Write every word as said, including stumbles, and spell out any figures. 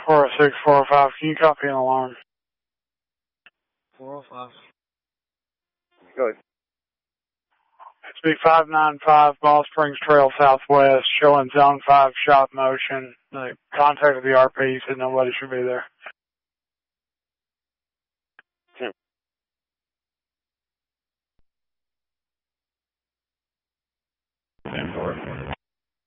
four oh six, four oh five, can you copy an alarm? four oh five. Go ahead. It's be five nine five Ball Springs Trail Southwest, showing zone five shot motion. They contacted the R P, said nobody should be there.